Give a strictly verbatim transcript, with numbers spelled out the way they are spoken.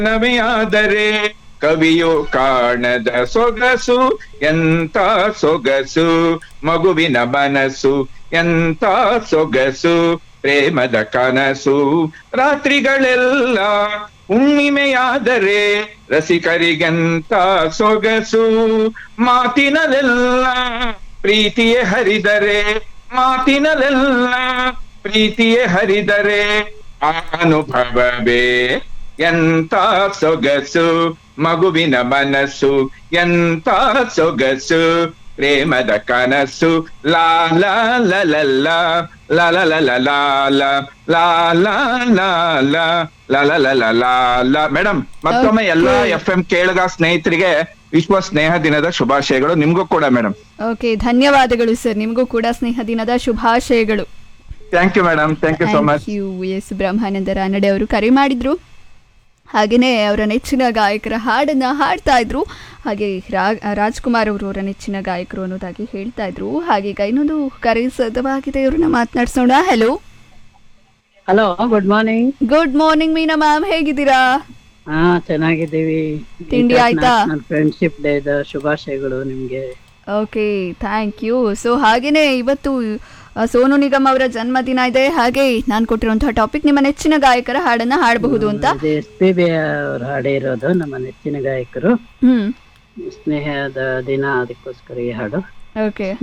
ನಮೆಯಾದರೆ ಕವಿಯು ಕಾಣದ ಸೊಗಸು ಎಂತ ಸೊಗಸು, ಮಗುವಿನ ಮನಸ್ಸು ಎಂತ ಸೊಗಸು, ಪ್ರೇಮದ ಕನಸು. ರಾತ್ರಿಗಳೆಲ್ಲ ಹುಣ್ಣಿಮೆಯಾದರೆ ರಸಿಕರಿಗೆಂತ ಸೊಗಸು, ಮಾತಿನಲೆಲ್ಲ ಪ್ರೀತಿಯೇ ಹರಿದರೆ, ಮಾತಿನಲೆಲ್ಲ ಪ್ರೀತಿಯೇ ಹರಿದರೆ ಆ ಅನುಭವವೇ ಎಂತ ಸೊಗಸು, ಮಗುವಿನ ಮನಸ್ಸು ಎಂತ ಸೊಗಸು, ಪ್ರೇಮದ ಕನಸು. ಲಾ ಲಾ ಲ ಲ ಲಾ ಲಾ ಲ ಲ ಲ ಲಾ ಲಾ ಲಾ ಲಾ ಲಾ ಲಾ ಲಾ ಲ ಲ ಲ ಲಾ ಲಾ. ಮೇಡಮ್, ಮತ್ತೊಮ್ಮೆ ಎಲ್ಲಾ ಎಫ್ ಎಂ ಕೇಳಗ ಸ್ನೇಹಿತರಿಗೆ ವಿಶ್ವ ಸ್ನೇಹ ದಿನದ ಶುಭಾಶಯಗಳು. ನಿಮ್ಗೂ ಕೂಡ ಮೇಡಮ್. ಓಕೆ, ಧನ್ಯವಾದಗಳು ಸರ್. ನಿಮಗೂ ಕೂಡ ಸ್ನೇಹ ದಿನದ ಶುಭಾಶಯಗಳು. Thank you madam, thank you so much. U S ಬ್ರಹ್ಮಾನಂದ ರಾನಡೆ ಅವರು ಕರೆ ಮಾಡಿದ್ರು. ಹಾಗೆಯೇ ಅವರ ನೆಚ್ಚಿನ ಗಾಯಕರ ಹಾಡನ್ನು ಹಾಡ್ತಾ ಇದ್ರು. ಹಾಗೆ ರಾಜ್ಕುಮಾರ್ ಅವರು ಅವರ ನೆಚ್ಚಿನ ಗಾಯಕರು ಅನ್ನೋದಾಗಿ ಹೇಳ್ತಾ ಇದ್ರು. ಹಾಗೆ ಈಗ ಇನ್ನೊಂದು ಕರೆ ಸಿದ್ಧವಾಗಿದೆ, ಇವ್ರನ್ನ ಮಾತನಾಡ್ಸೋಣ. Hello hello, good morning. Good morning ಮೀನಾ ಮ್ಯಾಮ್, ಹೇಗಿದ್ದೀರಾ? ಹಾ, ಚೆನ್ನಾಗಿದ್ದೀವಿ. ತಿಂಡಿ ಆಯ್ತಾ? ಫ್ರೆಂಡ್ಶಿಪ್ ಡೇ ದ ಶುಭಾಶಯಗಳು ನಿಮ್ಗೆ. Okay, thank you. ಸೊ ಹಾಗೇನೆ ಇವತ್ತು ಸೋನು ನಿಗಮ್ ಅವರ ಜನ್ಮದಿನ ಇದೆ. ಹಾಗೆ ನಾನು ಕೊಟ್ಟಿರುವಂತಹ ಟಾಪಿಕ್ ನಿಮ್ಮ ನೆಚ್ಚಿನ ಗಾಯಕರ ಹಾಡನ್ನ ಹಾಡಬಹುದು ಅಂತ. ಎಸ್ ಪಿ ಬಿ ಅವ್ರ ಹಾಡೇ ಇರೋದು, ನಮ್ಮ ನೆಚ್ಚಿನ ಗಾಯಕರು. ಹ್ಮ್ ಸ್ನೇಹದ ದಿನ, ಅದಕ್ಕೋಸ್ಕರ ಈ ಹಾಡು. ಓಕೆ.